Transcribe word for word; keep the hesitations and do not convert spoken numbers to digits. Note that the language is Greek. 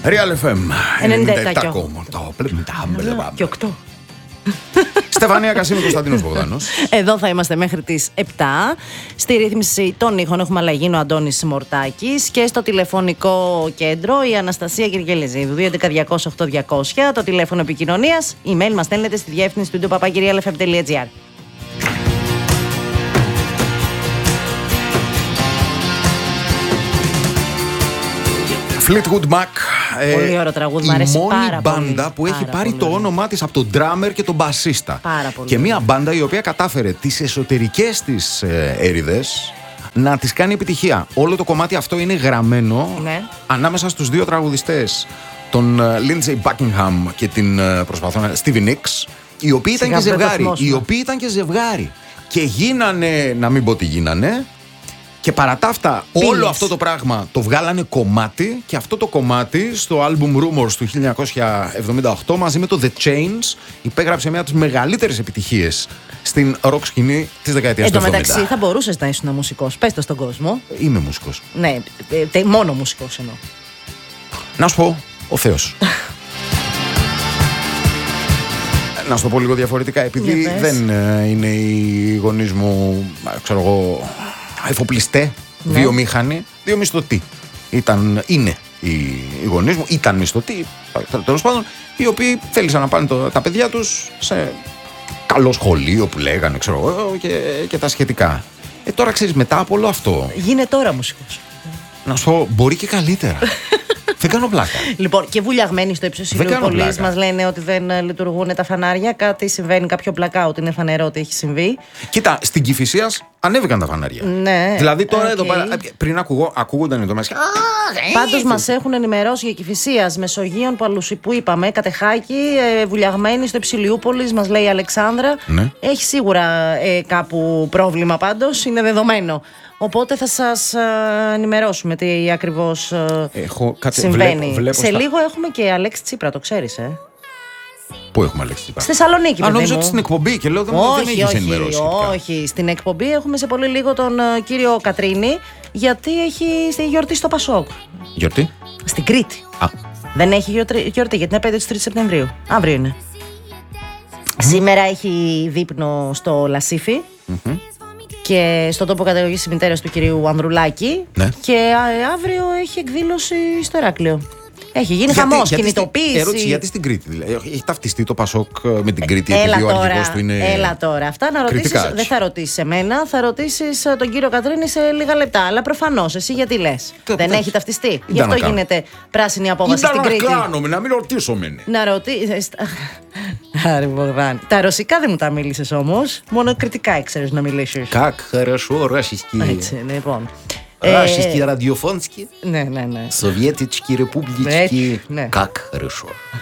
Real εφ εμ ενενήντα επτά και οκτώ. Στεφανία Κασίμη, Κωνσταντίνος Μπογδάνος. Εδώ θα είμαστε μέχρι τις επτά. Στη ρύθμιση των ήχων έχουμε αλλαγή ο Αντώνης Μορτάκης και στο τηλεφωνικό κέντρο η Αναστασία Γεργελεζίδου. δύο έντεκα διακόσια οκτώ διακόσια το τηλέφωνο επικοινωνίας. Email μας στέλνετε στη διεύθυνση του παπάκι real f m τελεία g r. Fleetwood Mac. Πολύ ωραίο τραγούδι, μου αρέσει πάρα πολύ. Η μόνη μπάντα που πάρα έχει πάρει πολύ. το όνομά της από τον drummer και τον μπασίστα. Πάρα πολύ. Και μια μπάντα η οποία κατάφερε τις εσωτερικές της ε, έρηδες να τις κάνει επιτυχία. Όλο το κομμάτι αυτό είναι γραμμένο, ναι, ανάμεσα στους δύο τραγουδιστές, τον Lindsey Buckingham και την uh, προσπαθώ να... Stevie Nicks, οι οποίοι ήταν και ζευγάρι. Οι οποίοι ήταν και ζευγάρι. Και γίνανε, να μην πω τι γίνανε. Και παρά τα αυτά, όλο αυτό το πράγμα το βγάλανε κομμάτι, και αυτό το κομμάτι στο album Rumors του χίλια εννιακόσια εβδομήντα οκτώ μαζί με το The Chains υπέγραψε μια από τις μεγαλύτερες επιτυχίες στην rock σκηνή της δεκαετίας του εβδομήντα. Εν τω μεταξύ, θα μπορούσες να ήσουν μουσικός. Πες το στον κόσμο. Είμαι μουσικός. Ναι, τε, μόνο μουσικός εννοώ. Να σου πω, ο Θεός. Να σου το πω λίγο διαφορετικά, επειδή δεν ε, είναι οι γονείς μου, ξέρω εγώ, εφοπλιστέ, ναι, βιομήχανοι, δύο μισθωτοί. Ήταν, είναι οι, οι γονείς μου, ήταν μισθωτοί, τέλος πάντων, οι οποίοι θέλησαν να πάνε το, τα παιδιά τους σε καλό σχολείο που λέγανε, ξέρω εγώ, και, και τα σχετικά. Ε, τώρα ξέρεις, μετά από όλο αυτό. Γίνε τώρα μουσικός. Να σου πω, μπορεί και καλύτερα. Δεν κάνω πλάκα. Λοιπόν, και βουλιαγμένοι στο ύψος Ηλιούπολης μας λένε ότι δεν λειτουργούν τα φανάρια. Κάτι συμβαίνει, κάποιο blackout, είναι φανερό ότι έχει συμβεί. Κοίτα, στην Κηφισίας ανέβηκαν τα φανάρια. Ναι. Δηλαδή τώρα okay. εδώ πέρα, πριν ακουγώ, ακούγονταν εδώ μέσα. Πάντως μας έχουν ενημερώσει για Κηφισίας, Μεσογείων, που είπαμε, Κατεχάκη, ε, βουλιαγμένοι στο Υψηλιούπολης, μας λέει η Αλεξάνδρα. Ναι. Έχει σίγουρα ε, κάπου πρόβλημα πάντως, είναι δεδομένο. Οπότε θα σας ε, ενημερώσουμε τι ακριβώς ε, Έχω, κάτσε, συμβαίνει. Βλέπω, βλέπω Σε στα... λίγο έχουμε και Αλέξη Τσίπρα, το ξέρεις, ε. Πού έχουμε Αλέξη Τσίπρα? Στη Θεσσαλονίκη, παιδί μου. νόμιζα ότι στην εκπομπή και λέω δεν, όχι, δεν έχεις ενημερώσει. Όχι, όχι. Στην εκπομπή έχουμε σε πολύ λίγο τον uh, κύριο Κατρίνη, γιατί έχει στη γιορτή στο Πασόκ. Γιορτή? Στην Κρήτη. Α. Δεν έχει γιορτή, γιορτή γιατί είναι επέτειο της τρίτης Σεπτεμβρίου. Αύριο είναι. Mm. Σήμερα έχει δείπνο στο Λασίφι. Mm-hmm. Και στον τόπο καταγωγής της μητέρας του κυρίου Ανδρουλάκη. Ναι. Και α, αύριο έχει εκδήλωση στο Ηράκλειο. Έχει γίνει χαμός, κινητοποίηση. Ερώτηση, γιατί στην Κρήτη, δηλαδή. Έχει ταυτιστεί το Πασόκ με την Κρήτη, έλα επειδή τώρα, ο αρχηγός του είναι. Έλα τώρα. Αυτά να ρωτήσεις. Δεν θα ρωτήσεις εμένα, θα ρωτήσεις τον κύριο Κατρίνη σε λίγα λεπτά. Αλλά προφανώς εσύ γιατί λες? Το, δεν το, έχει ταυτιστεί. Ήταν Γι' αυτό γίνεται πράσινη απόβαση στην Κρήτη. Να κάνουμε, να μην ρωτήσω μεν. Να ρωτήσεις. Άρη Μπογδάνη. Τα ρωσικά δεν μου τα μίλησες όμως. Μόνο κριτικά ήξερες να μιλήσεις. Как хорошо российский. Έτσι, λοιπόν. Российский ραδιοφωνский. Ναι, ναι, ναι. Советские республики. Ναι. Как хорошо.